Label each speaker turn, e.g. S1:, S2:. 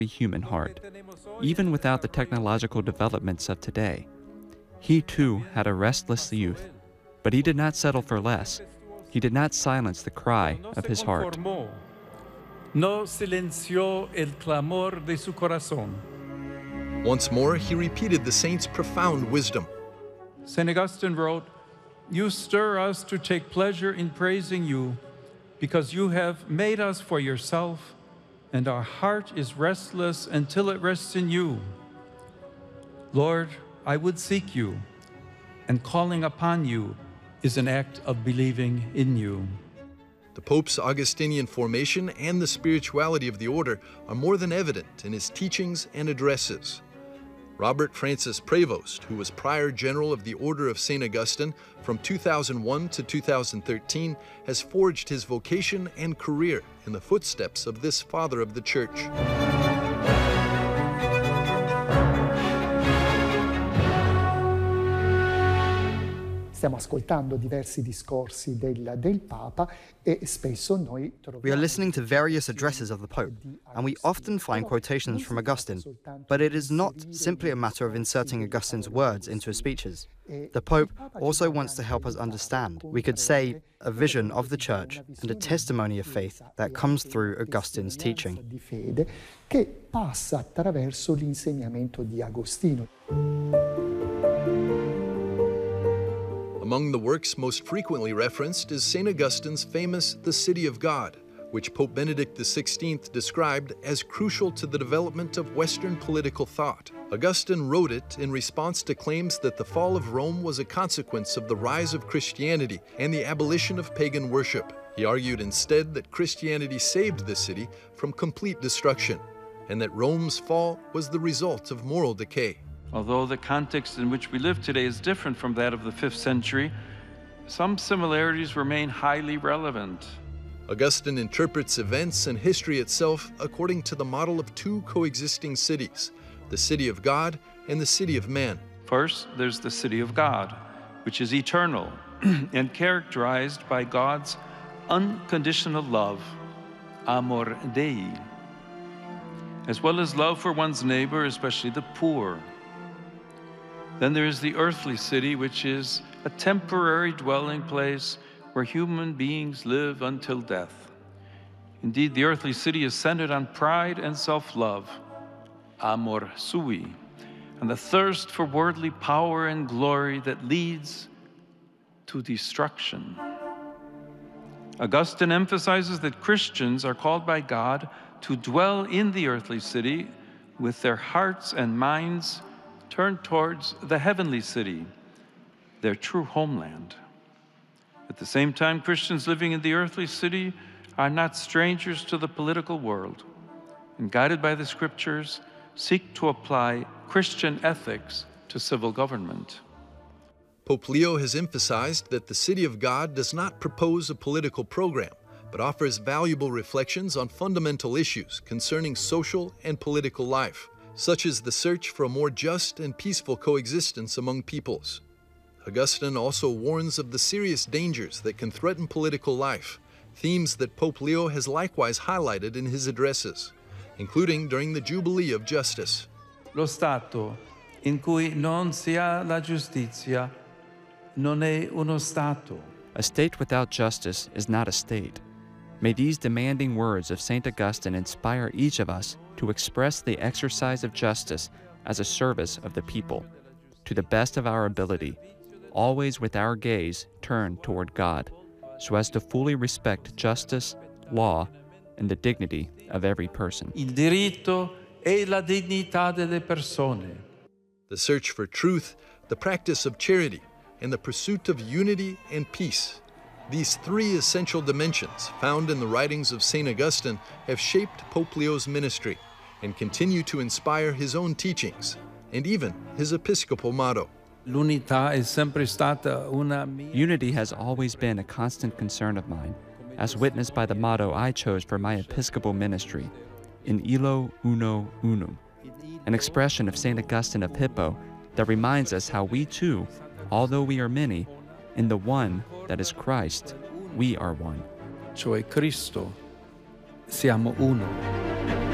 S1: human heart, even without the technological developments of today. He too had a restless youth, but he did not settle for less. He did not silence the cry of his heart.
S2: No silenció el clamor de su corazón.
S3: Once more, he repeated the saint's profound wisdom.
S2: St. Augustine wrote, "You stir us to take pleasure in praising you, because you have made us for yourself, and our heart is restless until it rests in you. Lord, I would seek you, and calling upon you is an act of believing in you."
S3: The Pope's Augustinian formation and the spirituality of the order are more than evident in his teachings and addresses. Robert Francis Prevost, who was prior general of the Order of St. Augustine from 2001 to 2013, has forged his vocation and career in the footsteps of this father of the Church.
S4: Stiamo ascoltando diversi discorsi del Papa e spesso noi troviamo...
S5: We are listening to various addresses of the Pope, and we often find quotations from Augustine, but it is not simply a matter of inserting Augustine's words into his speeches. The Pope also wants to help us understand, we could say, a vision of the Church and a testimony of faith that comes through Augustine's teaching.
S4: Di fede che passa attraverso l'insegnamento di Agostino.
S3: Among the works most frequently referenced is St. Augustine's famous The City of God, which Pope Benedict XVI described as crucial to the development of Western political thought. Augustine wrote it in response to claims that the fall of Rome was a consequence of the rise of Christianity and the abolition of pagan worship. He argued instead that Christianity saved the city from complete destruction, and that Rome's fall was the result of moral decay.
S2: Although the context in which we live today is different from that of the 5th century, some similarities remain highly relevant.
S3: Augustine interprets events and history itself according to the model of two coexisting cities, the city of God and the city of man.
S2: First, there's the city of God, which is eternal and characterized by God's unconditional love, amor Dei, as well as love for one's neighbor, especially the poor. Then there is the earthly city, which is a temporary dwelling place where human beings live until death. Indeed, the earthly city is centered on pride and self-love, amor sui, and the thirst for worldly power and glory that leads to destruction. Augustine emphasizes that Christians are called by God to dwell in the earthly city with their hearts and minds turned towards the heavenly city, their true homeland. At the same time, Christians living in the earthly city are not strangers to the political world, and guided by the scriptures, seek to apply Christian ethics to civil government.
S3: Pope Leo has emphasized that the City of God does not propose a political program, but offers valuable reflections on fundamental issues concerning social and political life, such as the search for a more just and peaceful coexistence among peoples. Augustine also warns of the serious dangers that can threaten political life, themes that Pope Leo has likewise highlighted in his addresses, including during the Jubilee of Justice.
S2: Lo Stato in cui non si ha la giustizia non è uno Stato.
S1: A state without justice is not a state. May these demanding words of St. Augustine inspire each of us to express the exercise of justice as a service of the people, to the best of our ability, always with our gaze turned toward God, so as to fully respect justice, law, and the dignity of every person.
S2: Il diritto e la dignità delle persone.
S3: The search for truth, the practice of charity, and the pursuit of unity and peace. These three essential dimensions found in the writings of St. Augustine have shaped Pope Leo's ministry and continue to inspire his own teachings and even his episcopal motto.
S2: Unity
S1: has always been a constant concern of mine, as witnessed by the motto I chose for my episcopal ministry, in illo uno unum, an expression of St. Augustine of Hippo that reminds us how we too, although we are many, in the one that is Christ, we are one.
S2: Cioè Cristo, siamo uno.